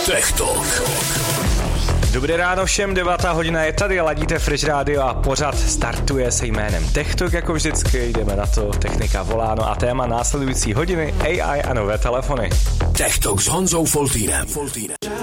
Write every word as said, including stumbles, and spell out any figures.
Tech Talk. Dobré ráno všem, devátá hodina je tady, ladíte Fresh Radio a pořad startuje se jménem Tech Talk, jako vždycky, jdeme na to, technika volá, no a téma následující hodiny A I a nové telefony. Tech Talk s Honzou Foltýnem.